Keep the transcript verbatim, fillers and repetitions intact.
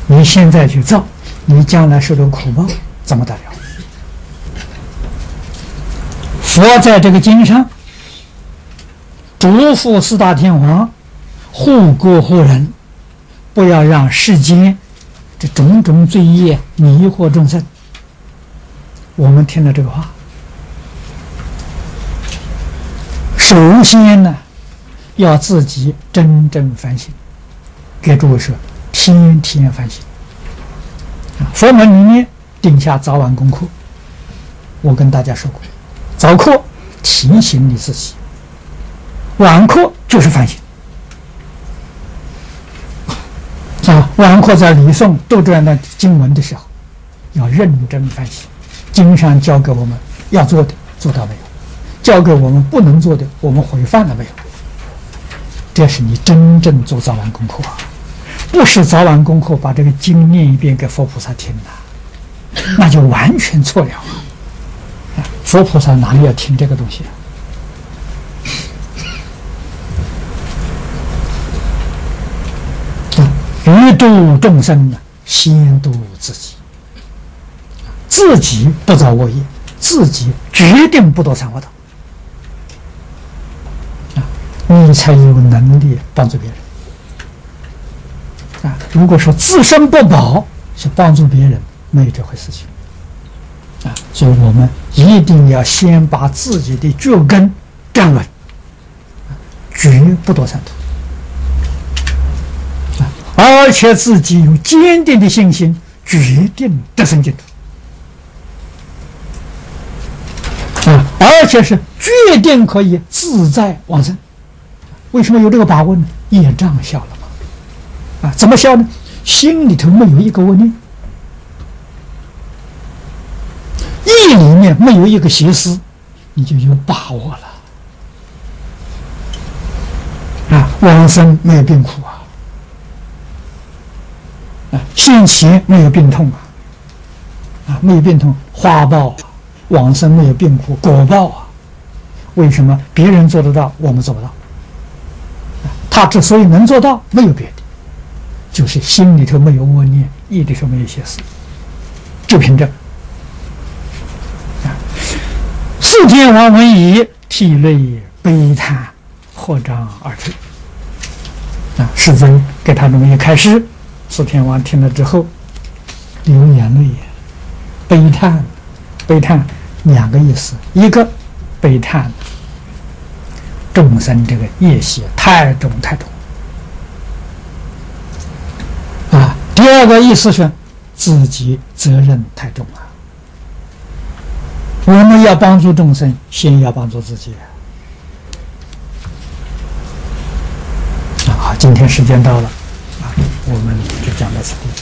你现在去造，你将来受的苦报怎么得了？佛在这个经上嘱咐四大天王护国护人，不要让世间这种种罪业迷惑众生。我们听了这个话，首先呢，要自己真正反省。给诸位说，天天反省。佛门里面定下早晚功课，我跟大家说过，早课提醒你自己，晚课就是反省。啊，晚课在礼诵读这样的经文的时候，要认真反省。经上教给我们要做的做到没有？教给我们不能做的，我们违反了没有？这是你真正做早晚功课啊！不是早晚功课把这个经念一遍给佛菩萨听了，那就完全错了啊！佛菩萨哪里要听这个东西啊？欲度众生呢，先度自己。自己不造恶业，自己决定不堕三恶道啊，你才有能力帮助别人啊。如果说自身不保，是帮助别人，没有这回事情啊。所以我们一定要先把自己的脚跟站稳，绝不堕三途啊，而且自己有坚定的信心，决定得生净土。啊，而且是决定可以自在往生。为什么有这个把握呢？业障消了嘛。啊，怎么消呢？心里头没有一个恶念，意里面没有一个邪思，你就有把握了。啊，往生没有病苦啊，啊，现前没有病痛啊，啊，没有病痛，花报啊。往生没有病苦，果报啊！为什么别人做得到，我们做不到？他之所以能做到，没有别的，就是心里头没有恶念，意里头没有邪思，就凭这个。四天王闻已，涕泪悲叹，合掌而退。啊，世尊给他这么一开示，四天王听了之后，流眼泪，悲叹，悲叹。两个意思，一个悲叹众生这个业习太重太重啊，第二个意思是自己责任太重了。我们要帮助众生，先要帮助自己啊。好，今天时间到了啊，我们就讲到此地。